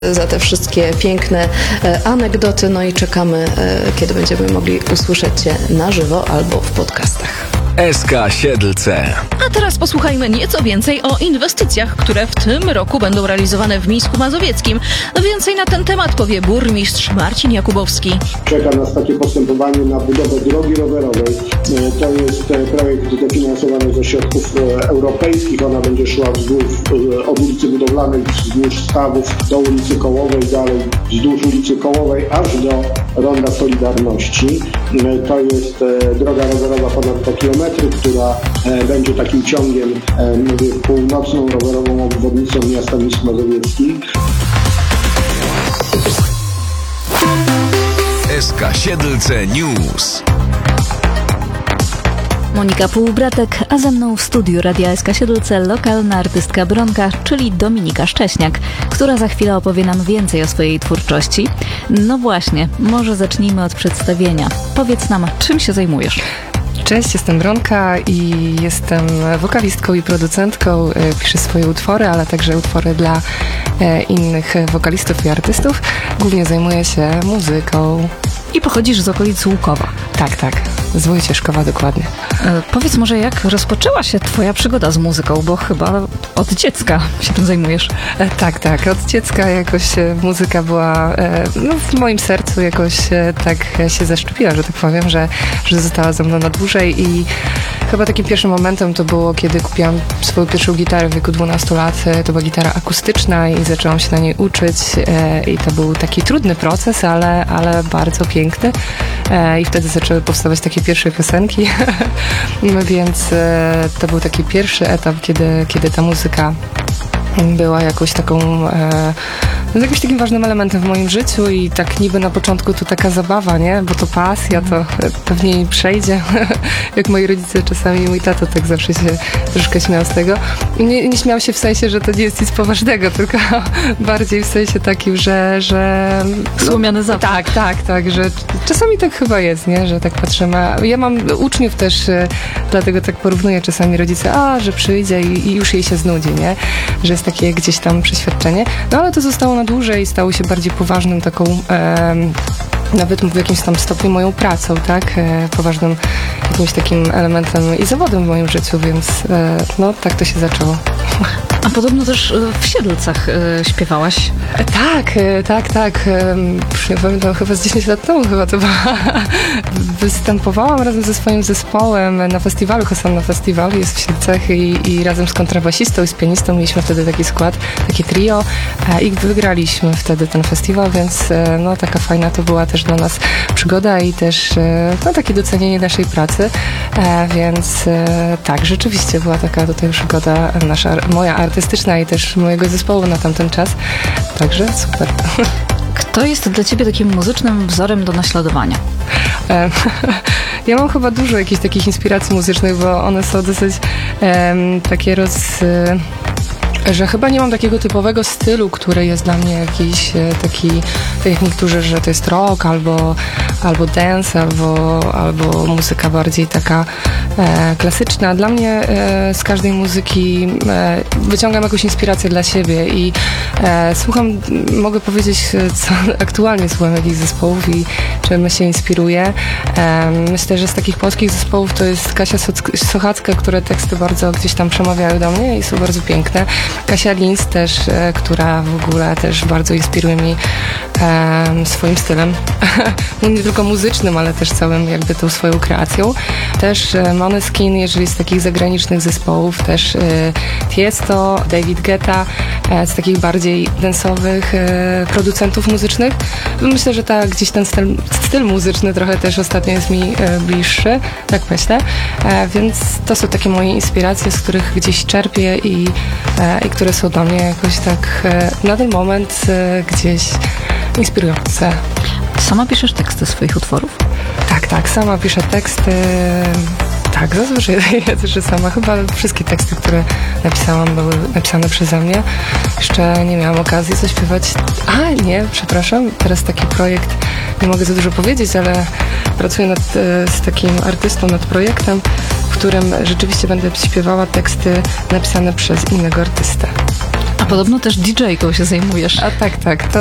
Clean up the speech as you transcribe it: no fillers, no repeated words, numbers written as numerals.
za te wszystkie piękne anegdoty, no i czekamy, kiedy będziemy mogli usłyszeć Cię na żywo albo w podcastach. SK Siedlce. A teraz posłuchajmy nieco więcej o inwestycjach, które w tym roku będą realizowane w Mińsku Mazowieckim. Więcej na ten temat powie burmistrz Marcin Jakubowski. Czeka nas takie postępowanie na budowę drogi rowerowej. To jest projekt dofinansowany ze środków europejskich. Ona będzie szła od ulicy Budowlanej wzdłuż Stawów do ulicy Kołowej, dalej wzdłuż ulicy Kołowej aż do Ronda Solidarności. To jest droga rowerowa ponad 2 km, która będzie takim ciągiem, północną rowerową obwodnicą miasta Mińsk Mazowiecki. SK Siedlce News. Monika Półbratek, a ze mną w studiu Radia SK Siedlce lokalna artystka Bronka, czyli Dominika Szcześniak, która za chwilę opowie nam więcej o swojej twórczości. No właśnie, może zacznijmy od przedstawienia. Powiedz nam, czym się zajmujesz? Cześć, jestem Bronka i jestem wokalistką i producentką. Piszę swoje utwory, ale także utwory dla innych wokalistów i artystów. Głównie zajmuję się muzyką. I pochodzisz z okolic Łukowa. Tak, z Wojcieszkowa dokładnie. Powiedz może, jak rozpoczęła się twoja przygoda z muzyką, bo chyba od dziecka się tym zajmujesz. Tak, od dziecka jakoś muzyka była w moim sercu jakoś tak się zaszczepiła, że tak powiem, że została ze mną na dłużej i chyba takim pierwszym momentem to było, kiedy kupiłam swoją pierwszą gitarę w wieku 12 lat. To była gitara akustyczna i zaczęłam się na niej uczyć i to był taki trudny proces, ale bardzo piękny i wtedy zaczęły powstawać takie pierwsze piosenki, więc to był taki pierwszy etap, kiedy ta muzyka była jakąś jakimś takim ważnym elementem w moim życiu i tak niby na początku to taka zabawa, nie? Bo to pasja, to pewnie przejdzie. Jak moi rodzice czasami, mój tato tak zawsze się troszkę śmiał z tego. I nie śmiał się w sensie, że to nie jest nic poważnego, tylko bardziej w sensie takim, że Słomiany zapach. Tak, że czasami tak chyba jest, nie? Że tak patrzymy. Ja mam uczniów też, dlatego tak porównuję czasami rodzice, że przyjdzie i już jej się znudzi, nie? Że jest takie gdzieś tam przeświadczenie. No ale to zostało na dłużej i stało się bardziej poważnym taką, nawet w jakimś tam stopniu moją pracą, tak? Poważnym jakimś takim elementem i zawodem w moim życiu, więc tak to się zaczęło. A podobno też w Siedlcach śpiewałaś. Tak. Pamiętam chyba z 10 lat temu występowałam razem ze swoim zespołem na festiwalu, Hosanna Festival jest w Siedlcach i razem z kontrabasistą i z pianistą mieliśmy wtedy taki skład, takie trio i wygraliśmy wtedy ten festiwal, więc taka fajna to była też dla nas przygoda i też takie docenienie naszej pracy, więc tak, rzeczywiście była taka tutaj przygoda moja artystyczna i też mojego zespołu na tamten czas, także super. Kto jest dla ciebie takim muzycznym wzorem do naśladowania? Ja mam chyba dużo jakichś takich inspiracji muzycznych, bo one są dosyć takie że chyba nie mam takiego typowego stylu, który jest dla mnie jakiś taki, tak jak niektórzy, że to jest rock, albo dance, albo muzyka bardziej taka klasyczna. Dla mnie z każdej muzyki wyciągam jakąś inspirację dla siebie i mogę powiedzieć, co aktualnie słucham, jakich zespołów i czym się inspiruję. Myślę, że z takich polskich zespołów to jest Kasia Sochacka, które teksty bardzo gdzieś tam przemawiają do mnie i są bardzo piękne. Kasia Lins też, która w ogóle też bardzo inspiruje mnie swoim stylem. Nie tylko muzycznym, ale też całym jakby tą swoją kreacją. Też Måneskin, jeżeli z takich zagranicznych zespołów, też Tiesto, David Guetta, z takich bardziej dance'owych producentów muzycznych. Myślę, że gdzieś ten styl muzyczny trochę też ostatnio jest mi bliższy, tak myślę. Więc to są takie moje inspiracje, z których gdzieś czerpię i które są dla mnie jakoś tak na ten moment gdzieś inspirujące. Sama piszesz teksty swoich utworów? Tak, sama piszę teksty. Tak, zazwyczaj że sama. Chyba wszystkie teksty, które napisałam, były napisane przeze mnie. Jeszcze nie miałam okazji zaśpiewać. Przepraszam, teraz taki projekt, nie mogę za dużo powiedzieć, ale pracuję z takim artystą nad projektem, w którym rzeczywiście będę śpiewała teksty napisane przez innego artystę. A Podobno też DJ-ką się zajmujesz. A tak, to